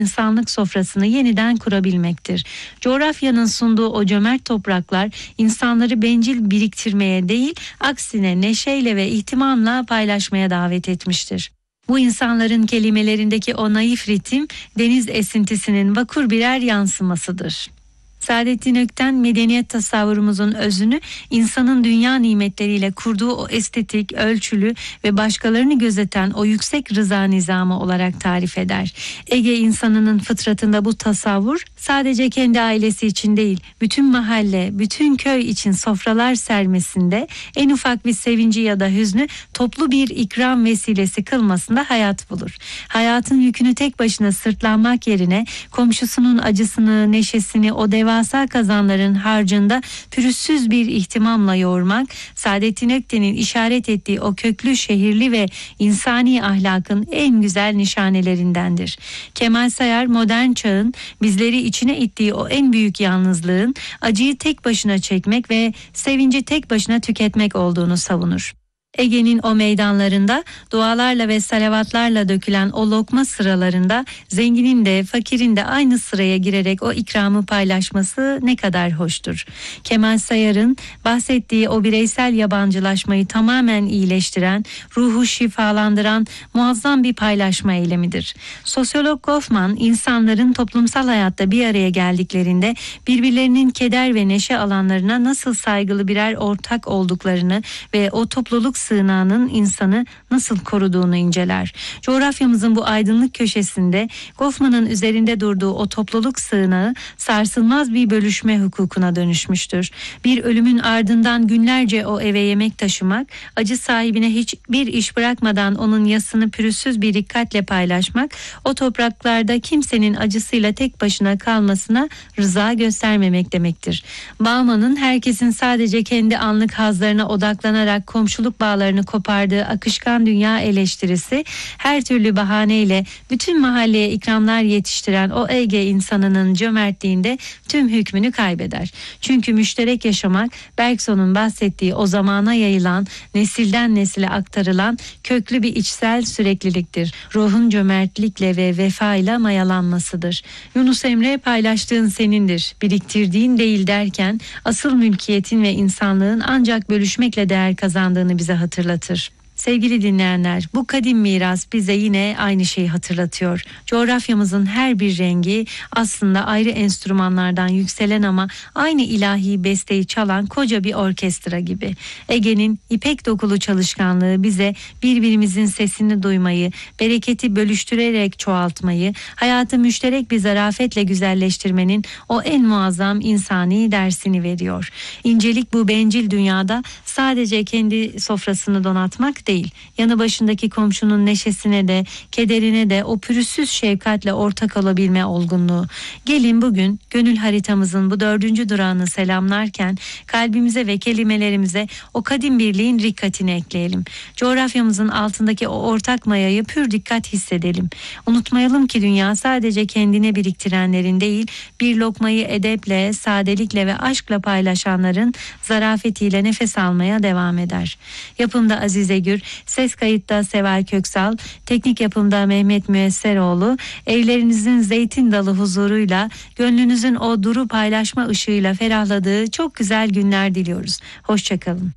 insanlık sofrasını yeniden kurabilmektir. Coğrafyanın sunduğu o cömert topraklar insanları bencil biriktirmeye değil, aksine neşeyle ve ihtimamla paylaşmaya davet etmiştir. Bu insanların kelimelerindeki o naif ritim deniz esintisinin vakur birer yansımasıdır. Saadettin Ökten medeniyet tasavvurumuzun özünü insanın dünya nimetleriyle kurduğu o estetik, ölçülü ve başkalarını gözeten o yüksek rıza nizamı olarak tarif eder. Ege insanının fıtratında bu tasavvur sadece kendi ailesi için değil, bütün mahalle, bütün köy için sofralar sermesinde, en ufak bir sevinci ya da hüznü toplu bir ikram vesilesi kılmasında hayat bulur. Hayatın yükünü tek başına sırtlanmak yerine komşusunun acısını, neşesini o devasa kazanların harcında pürüzsüz bir ihtimamla yoğurmak, Saadettin Ökten'in işaret ettiği o köklü şehirli ve insani ahlakın en güzel nişanelerindendir. Kemal Sayar modern çağın bizleri içine ittiği o en büyük yalnızlığın acıyı tek başına çekmek ve sevinci tek başına tüketmek olduğunu savunur. Ege'nin o meydanlarında dualarla ve salavatlarla dökülen o lokma sıralarında zenginin de fakirin de aynı sıraya girerek o ikramı paylaşması ne kadar hoştur. Kemal Sayar'ın bahsettiği o bireysel yabancılaşmayı tamamen iyileştiren, ruhu şifalandıran muazzam bir paylaşma eylemidir. Sosyolog Goffman, insanların toplumsal hayatta bir araya geldiklerinde birbirlerinin keder ve neşe alanlarına nasıl saygılı birer ortak olduklarını ve o topluluk sığınağının insanı nasıl koruduğunu inceler. Coğrafyamızın bu aydınlık köşesinde Goffman'ın üzerinde durduğu o topluluk sığınağı sarsılmaz bir bölüşme hukukuna dönüşmüştür. Bir ölümün ardından günlerce o eve yemek taşımak, acı sahibine hiçbir iş bırakmadan onun yasını pürüzsüz bir dikkatle paylaşmak, o topraklarda kimsenin acısıyla tek başına kalmasına rıza göstermemek demektir. Bauman'ın herkesin sadece kendi anlık hazlarına odaklanarak komşuluk bağlarını kopardığı akışkan dünya eleştirisi, her türlü bahaneyle bütün mahalleye ikramlar yetiştiren o Ege insanının cömertliğinde tüm hükmünü kaybeder. Çünkü müşterek yaşamak, Bergson'un bahsettiği o zamana yayılan, nesilden nesile aktarılan köklü bir içsel sürekliliktir. Ruhun cömertlikle ve vefayla mayalanmasıdır. Yunus Emre, paylaştığın senindir, biriktirdiğin değil derken asıl mülkiyetin ve insanlığın ancak bölüşmekle değer kazandığını bize hatırlatır. Sevgili dinleyenler, bu kadim miras bize yine aynı şeyi hatırlatıyor. Coğrafyamızın her bir rengi aslında ayrı enstrümanlardan yükselen ama aynı ilahi besteyi çalan koca bir orkestra gibi. Ege'nin ipek dokulu çalışkanlığı bize birbirimizin sesini duymayı, bereketi bölüştürerek çoğaltmayı, hayatı müşterek bir zarafetle güzelleştirmenin o en muazzam insani dersini veriyor. İncelik bu bencil dünyada sadece kendi sofrasını donatmak değil, yanı başındaki komşunun neşesine de kederine de o pürüzsüz şefkatle ortak olabilme olgunluğu. Gelin bugün gönül haritamızın bu 4. durağını selamlarken kalbimize ve kelimelerimize o kadim birliğin rikkatini ekleyelim. Coğrafyamızın altındaki o ortak mayayı pür dikkat hissedelim. Unutmayalım ki dünya sadece kendine biriktirenlerin değil, bir lokmayı edeple, sadelikle ve aşkla paylaşanların zarafetiyle nefes almaya devam eder. Yapımda Azize Gür, ses kayıtta Seval Köksal, teknik yapımda Mehmet Müesseroğlu, evlerinizin zeytin dalı huzuruyla, gönlünüzün o duru paylaşma ışığıyla ferahladığı çok güzel günler diliyoruz. Hoşçakalın.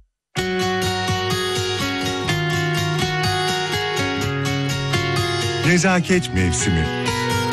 Nezaket mevsimi.